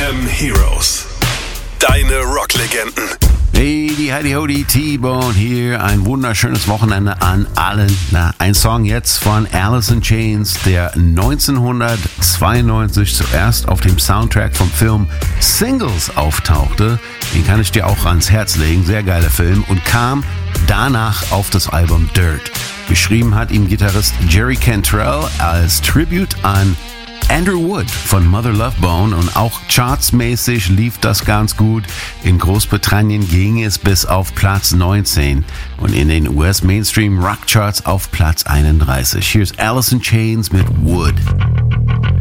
FM Heroes. Deine Rocklegenden. Hey, die Heidi Hodi, T-Bone hier. Ein wunderschönes Wochenende an allen. Ein Song jetzt von Alice in Chains, der 1992 zuerst auf dem Soundtrack vom Film Singles auftauchte. Den kann ich dir auch ans Herz legen. Sehr geiler Film. Und kam danach auf das Album Dirt. Geschrieben hat ihn Gitarrist Jerry Cantrell als Tribute an Andrew Wood von Mother Love Bone, und auch chartsmäßig lief das ganz gut. In Großbritannien ging es bis auf Platz 19 und in den US Mainstream Rock Charts auf Platz 31. Here's Alice in Chains mit Wood.